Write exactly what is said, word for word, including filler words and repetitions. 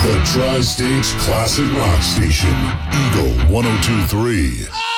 The Tri-States Classic Rock Station, Eagle one oh two three.